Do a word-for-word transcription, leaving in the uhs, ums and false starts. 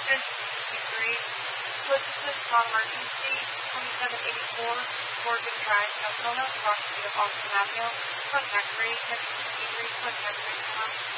This is three. This is non-emergency, twenty-seven eighty-four, Morgan Drive, Nocona, proximity of Austin Avenue. Contact three, next to three, contact three,